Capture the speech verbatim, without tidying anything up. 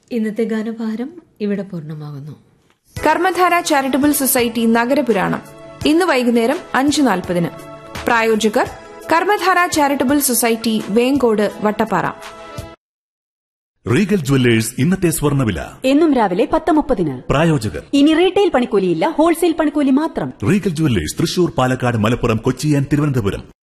ഇന്നത്തെ ഗാനഭാരം ഇവിടെ പൂർണ്ണമാകുന്നു. കർമ്മധാര ചാരിറ്റബിൾ സൊസൈറ്റി നഗരപുരാണം ഇന്ന് വൈകുന്നേരം അഞ്ച് നാൽപ്പതിന്. പ്രായോജകർ Karmadhara charitable society, Vengode, Vattappara. Regal jewellers ഇന്നത്തെ സ്വർണ്ണവില എന്നും രാവിലെ പത്ത് മുപ്പതിന്. പ്രായോജകർ ഇനി റീറ്റെയിൽ പണിക്കൂലിയില്ല, ഹോൾസെയിൽ പണിക്കൂലി മാത്രം. Regal jewellers Thrissur, Palakkad, Malappuram, Kochi and Thiruvananthapuram.